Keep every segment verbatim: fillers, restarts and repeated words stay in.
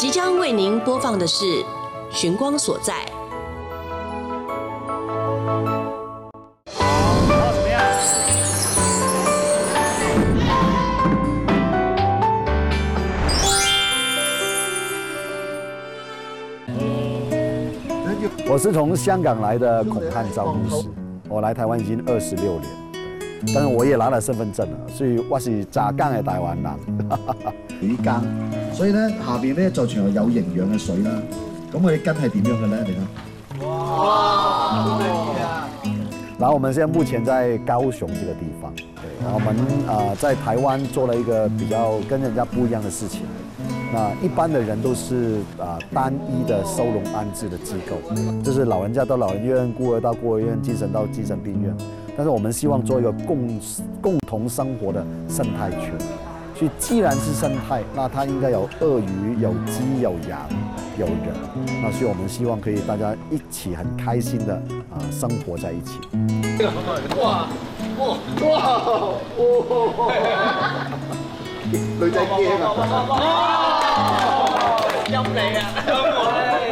即将为您播放的是《寻光所在》。 我是从香港来的孔汉兆牧师，我来台湾已经二十六年，但是我也拿了身份證啦，所以我是炸更嘅大灣人。 魚羹，所以咧下邊咧就全部有營養嘅水啦。咁佢啲羹係點樣嘅咧？你睇。哇！ 然後我們現在目前在高雄這個地方，對，然後我們啊、呃、在台灣做了一個比較跟人家不一樣的事情。那一般的人都是啊、呃、單一的收容安置的機構，就是老人家到老人院，孤兒到孤兒院，精神到精神病院。但是我們希望做一個共共同生活的生態圈。所以既然是生態，那它應該有鱷魚、有雞、有羊、有人。那所以我們希望可以大家一起很開心的啊、呃、生活在一起。 哇哇哇！女仔驚啊！ 陰你啊！陰我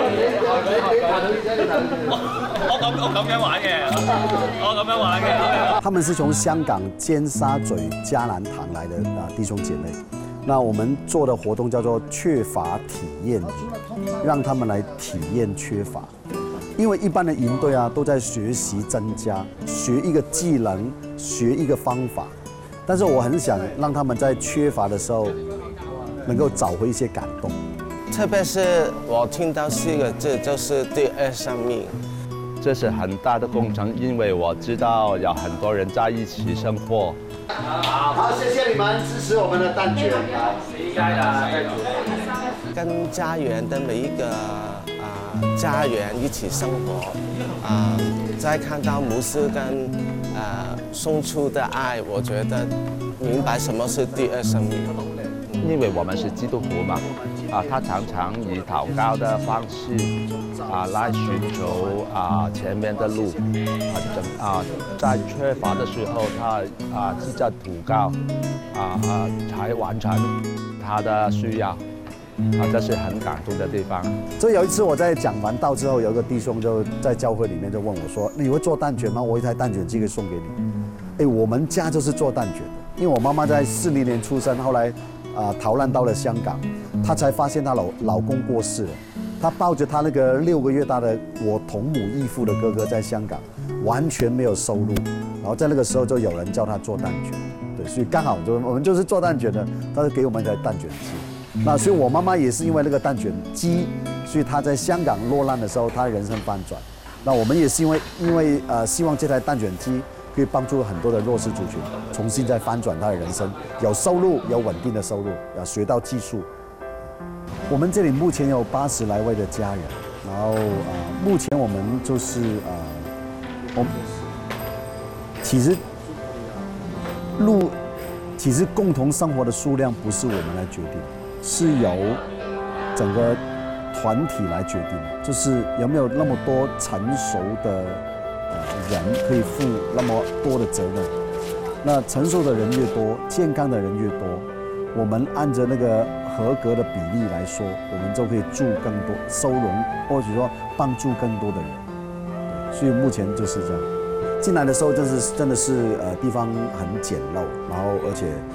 咧！我咁我咁樣玩嘅，我咁樣玩嘅。 他們是從香港尖沙咀嘉南堂來的啊弟兄姐妹，那我們做的活動叫做缺乏體驗營，讓他們來體驗缺乏。因為一般的營隊啊，都在學習增加，學一個技能，學一個方法。但是我很想讓他們在缺乏的時候，能夠找回一些感動。 特別是我聽到四個字，就是第二生命。 這是很大的工程，因為我知道有很多人在一起生活。 好，謝謝你們支持我們的蛋卷。應該的。 跟家園的每一個啊、呃、家園一起生活，啊、呃，再看到牧師跟啊、呃、送出的愛，我覺得明白什麼是第二生命。 因為我們是基督徒嘛，啊，他常常以禱告的方式啊來尋求啊前面的路，啊整啊在缺乏的時候，他啊是在禱告啊啊才完成他的需要，啊這是很感動的地方。 所以有一次我在講完道之後，有一個弟兄就在教會裡面就問我說：你會做蛋卷嗎？我一台蛋卷機可以送給你。誒，我們家就是做蛋卷的，因為我媽媽在四零年出生，後來。啊，逃難到了香港，她才發現她老老公過世了。她抱着她那個六個月大的我同母異父的哥哥在香港，完全沒有收入。然後在那個時候就有人叫她做蛋卷，對，所以剛好就我們就是做蛋卷的，她就給我們一台蛋卷機。那所以我媽媽也是因為那個蛋卷機，所以她在香港落難的時候，她人生翻轉。那我們也是因為因為呃希望這台蛋卷機。可以幫助很多的弱勢族群重新再翻轉他的人生，有收入，有穩定的收入，要學到技術。我們這裡目前有八十來位的家人，然後啊、呃，目前我們就是啊、呃，我其實路其實共同生活的數量不是我們來決定，是由整個團體來決定，就是有沒有那麼多成熟的。人可以負那麼多的責任，那承受的人越多，健康的人越多，我們按着那個合格的比例來說，我們就可以助更多收容，或者說幫助更多的人。對，所以目前就是這樣。進來的時候，真是真的是呃地方很簡陋，然後而且